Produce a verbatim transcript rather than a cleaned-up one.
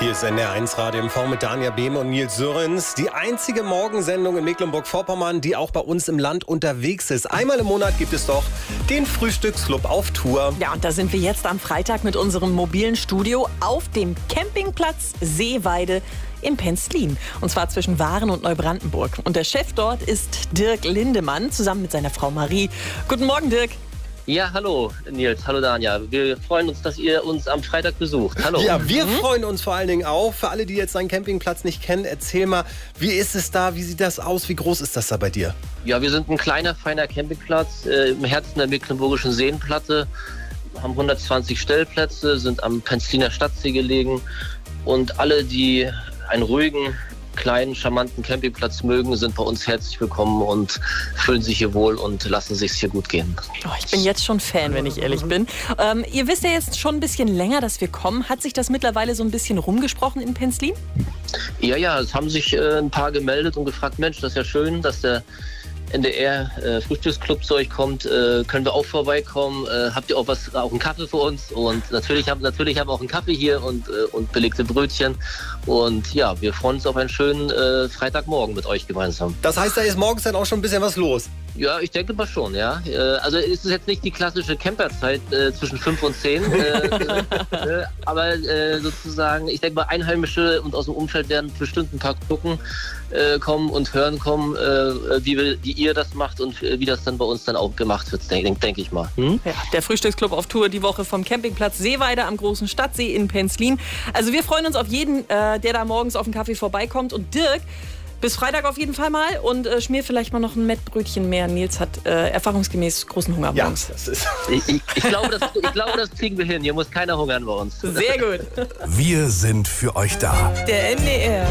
Hier ist N D R eins Radio M V mit Dania Behme und Nils Sörens. Die einzige Morgensendung in Mecklenburg-Vorpommern, die auch bei uns im Land unterwegs ist. Einmal im Monat gibt es doch den Frühstücksclub auf Tour. Ja, und da sind wir jetzt am Freitag mit unserem mobilen Studio auf dem Campingplatz Seeweide in Penzlin. Und zwar zwischen Waren und Neubrandenburg. Und der Chef dort ist Dirk Lindemann, zusammen mit seiner Frau Marie. Guten Morgen, Dirk. Ja, hallo Nils, hallo Dania. Wir freuen uns, dass ihr uns am Freitag besucht. Hallo. Ja, wir mhm. freuen uns vor allen Dingen auch. Für alle, die jetzt seinen Campingplatz nicht kennen, erzähl mal, wie ist es da, wie sieht das aus, wie groß ist das da bei dir? Ja, wir sind ein kleiner, feiner Campingplatz äh, im Herzen der Mecklenburgischen Seenplatte. Wir haben hundertzwanzig Stellplätze, sind am Penzliner Stadtsee gelegen. Und alle, die einen ruhigen, kleinen, charmanten Campingplatz mögen, sind bei uns herzlich willkommen und fühlen sich hier wohl und lassen sich hier gut gehen. Oh, ich bin jetzt schon Fan, wenn ich ehrlich bin. Ähm, ihr wisst ja jetzt schon ein bisschen länger, dass wir kommen. Hat sich das mittlerweile so ein bisschen rumgesprochen in Penzlin? Ja, ja, es haben sich äh, ein paar gemeldet und gefragt, Mensch, das ist ja schön, dass der N D R äh, Frühstücksclub zu euch kommt, äh, können wir auch vorbeikommen, äh, habt ihr auch was, auch einen Kaffee für uns? Und natürlich haben natürlich haben wir auch einen Kaffee hier und, äh, und belegte Brötchen. Und ja, wir freuen uns auf einen schönen äh, Freitagmorgen mit euch gemeinsam. Das heißt, da ist morgens dann auch schon ein bisschen was los? Ja, ich denke mal schon, ja. Äh, also ist es jetzt nicht die klassische Camperzeit äh, zwischen fünf und zehn, äh, äh, aber äh, sozusagen, ich denke mal, Einheimische und aus dem Umfeld werden bestimmt ein paar gucken äh, kommen und hören kommen, äh, wie, wir, wie ihr das macht und wie das dann bei uns dann auch gemacht wird, denke denk ich mal. Hm? Ja, der Frühstücksclub auf Tour die Woche vom Campingplatz Seeweide am großen Stadtsee in Penzlin. Also wir freuen uns auf jeden, äh, der da morgens auf den Kaffee vorbeikommt. Und Dirk, bis Freitag auf jeden Fall mal und äh, schmier vielleicht mal noch ein Mettbrötchen mehr. Nils hat äh, erfahrungsgemäß großen Hunger ja, morgens. Das ist ich, ich, ich, glaube, das, ich glaube, das kriegen wir hin. Hier muss keiner hungern bei uns. Sehr gut. Wir sind für euch da. Der N D R